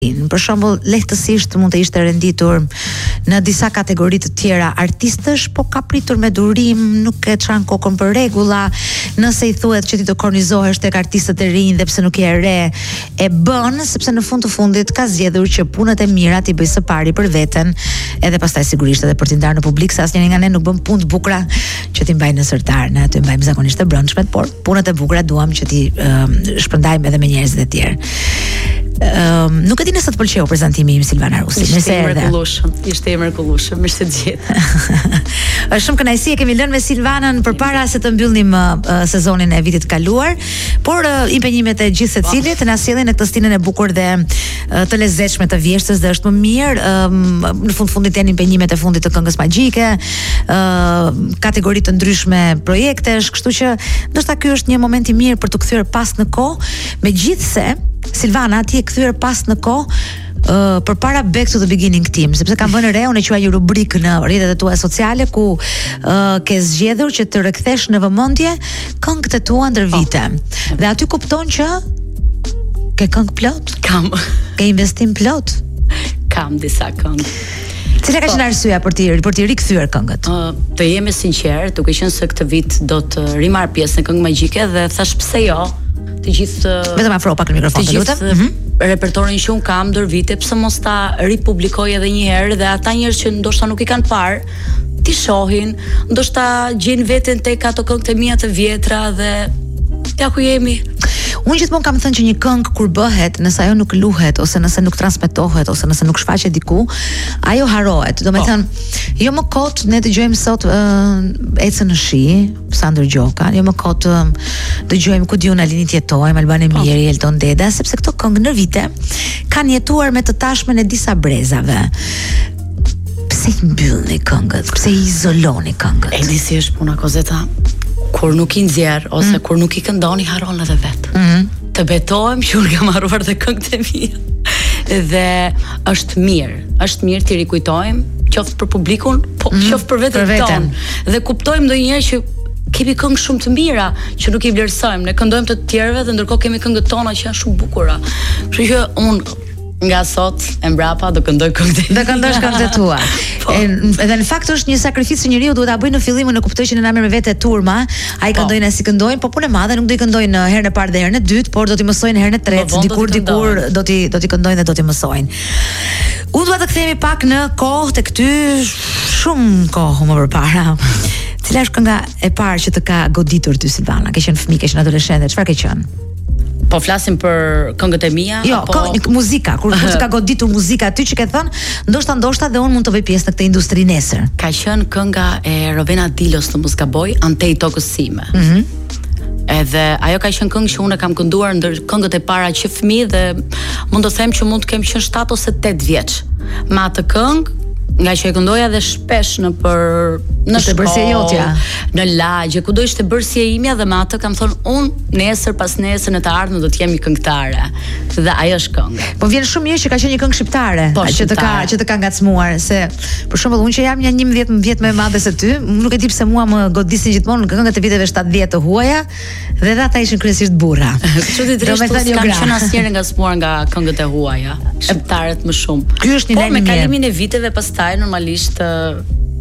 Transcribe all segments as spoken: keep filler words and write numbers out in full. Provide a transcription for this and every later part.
Për shembull, lehtësisht mund të ishte renditur në disa kategori të tjera artistësh, po ka pritur me durim, nuk e çan kokën për rregulla. Nëse i thuhet që ti të kornizohesh tek artistët e rinj dhe pse nuk je e re, e bën sepse në fund të fundit ka zgjedhur që punët e mira ti bëj së pari për veten, edhe pastaj sigurisht edhe për t'i ndarë në publik, se asnjëri nga ne nuk bën punë të bukura që ti mbaj nëzërtar, ne aty mbajmë zakonisht të brendshmet, por punët e bukura duam që ti uh, shpërndajmë edhe me njerëzit e tjerë. Um, nuk e di nëse të pëlqeu prezantimi im Silvana Rusi. Ishte i mrekullueshëm, ishte i mrekullueshëm, mirë se gjet. Është shumë kënaqësi e kemi lënë me Silvanën përpara se të mbyllnim uh, sezonin e vitit të kaluar, por uh, impenjimet e gjithë secilit na sjellin në këtë stinën e bukur dhe uh, të lezetshme të vjeshtës dhe është më mirë, um, në fund fundit janë impenjimet e fundit të këngës magjike, uh, kategori të ndryshme projektesh, kështu që ndoshta ky është një moment i mirë për të kthyer pas në kohë, megjithse Silvana, ti e kthyer pas në kohë uh, përpara Back to the Beginning Team, sepse kam vënë re, unë e quaj një rubrikë në rrjetet e tua sociale ku uh, ke zgjedhur që të rikthesh në vëmendje këngët e tua ndër vite. Oh. Dhe aty kupton që ke këngë plot? Kam. Ke investim plot? Kam disa këngë. Cila ka qenë arsyeja për ti për ti rikthyer këngët? Uh, të jem e sinqert, duke qenë se këtë vit do të rimarr pjesë në këngë magjike dhe thash pse jo? Të gjithë vetëm afro pak në mikrofon, të lutem. Mm -hmm. Repertorin që un kam ndër vite, pse mos ta ripublikoj edhe një herë dhe ata njerëz që ndoshta nuk i kanë parë, ti shohin, ndoshta gjejnë veten tek ato këngët e mia të vjetra dhe ja ku jemi. Unë gjithmonë kam thënë që një këngë kur bëhet, nëse ajo nuk luhet ose nëse nuk transmetohet ose nëse nuk shfaqet diku, ajo harohet. Do të thënë, jo më kot ne dëgjojmë sot uh, ecën në shi, Sandër Gjoka, jo më kot uh, dëgjojmë ku diun Alini Tjetojmë, Albane Miri, Elton Deda, sepse këto këngë në vite kanë jetuar me të tashmen e disa brezave. Pse i mbyllni këngët? Pse i izoloni këngët? E di si është puna Kozeta. Kur nuk i nxjerr ose mm. kur nuk i këndoni haron edhe vet. Mm. Të betohem që unë kam harruar dhe këngët e mia. Dhe është mirë, është mirë t'i rikujtojmë, qoftë për publikun, po mm. qoftë për veten tonë. Dhe kuptojmë ndonjëherë që kemi këngë shumë të mira që nuk i vlerësojmë, ne këndojmë të tjerëve dhe ndërkohë kemi këngët tona që janë shumë bukura. Kështu që unë nga sot e mbrapa do këndoj këngët. Do këndosh këngët e tua. Po. E, edhe në fakt është një sakrificë që njeriu duhet ta bëjë në fillim, në kuptoj që në na merr me vete turma, ai këndojnë si këndojnë, po punë e madhe nuk do i këndojnë herën e parë dhe herën e dytë, por do t'i mësojnë herën e tretë, dikur dikur do t'i do t'i këndojnë dhe do t'i mësojnë. Unë dua të kthehemi pak në kohë tek ty, shumë kohë më përpara. Cila është kënga e parë që të ka goditur ty Silvana? Ke qenë fëmijë, ke qenë adoleshente, çfarë ke qenë? Po flasim për këngët e mia jo, apo këngë, muzika, kur kur ka goditur muzika aty që ke thënë, ndoshta ndoshta dhe unë mund të bëj pjesë në këtë industri nesër. Ka qenë kënga e Rovena Dilos në mos gaboj, Ante i tokës sime. Mhm. Mm Edhe ajo ka qenë këngë që unë kam kënduar ndër këngët e para që fëmijë dhe mund të them që mund të kem qenë shtatë ose tetë vjeç. Me atë këngë nga që e këndoja dhe shpesh në për në shkollë, në lagje, kudo ishte bërësia imja dhe me atë kam thonë unë nesër pas nesër në të ardhmen do të jem një këngëtare. Dhe ajo është këngë. Po vjen shumë mirë që ka qenë një këngë shqiptare, po, që të ka që të ka ngacmuar, se për shembull unë që jam një njëmbëdhjetë vjet më e madhe se ty, nuk e di pse mua më godisin gjithmonë këngët e viteve shtatëdhjetë të huaja, dhe ata ishin kryesisht burra. Çuditërisht s'kam qenë asnjëherë ngacmuar nga këngët e huaja, shqiptarët më shumë. Ky është një lajm i mirë. Po me kalimin e viteve pastaj normalisht uh,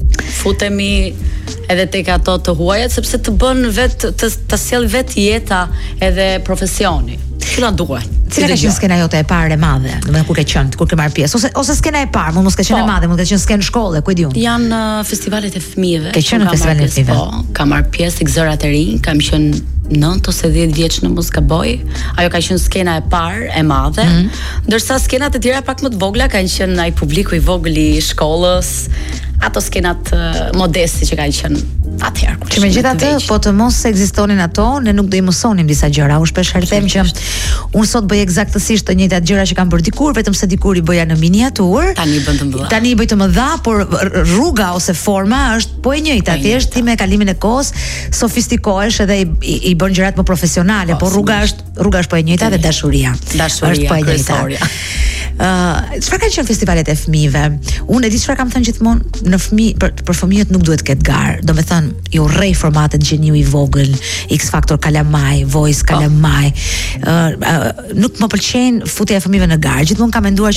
futemi edhe tek ato të huajat sepse të bën vet të të sjell vet jeta edhe profesioni. Që na duhet. Cila ka qenë skena jote e parë e madhe, domethënë kur ke qenë, kur ke marr pjesë, ose ose skena e parë, mund mos ka qenë e madhe, mund të qenë skenë shkolle, ku e diun. Janë uh, festivalet e fëmijëve. Ke qenë në festivalin e fëmijëve? Po, kam marr pjesë tek Zërat e Rinj, kam qenë nëntë ose dhjetë vjeç në mos gaboj. Ajo ka qenë skena e parë e madhe, mm -hmm. ndërsa skenat e tjera pak më të vogla kanë qenë ai publiku i vogël i shkollës, ato skenat uh, modeste që kanë qenë atëherë. Që megjithatë, po të mos ekzistonin ato, ne nuk do i mësonim disa gjëra. Unë shpesh them që unë sot bëj eksaktësisht të njëjtat gjëra që kam bërë dikur, vetëm se dikur i bëja në miniatur. Tani bën të mëdha. Tani i bëj të mëdha, por rruga ose forma është po e njëjta. Thjesht ti me kalimin e kohës sofistikohesh edhe i, i, i bën gjërat më profesionale, por rruga është rruga është po e njëjta dhe dashuria. Dashuria është po e njëjta. Uh, çfarë kanë qenë festivalet e fëmijëve? Unë e di çfarë kam thënë gjithmonë, në fëmijë për, për fëmijët nuk duhet ketë garë. Domethënë, i urrej formatet Gjeniu i vogël, X Factor Kalamaj, Voice Kalamaj. Uh, uh, nuk më pëlqejnë futja e fëmijëve në garë. Gjithmonë kam menduar që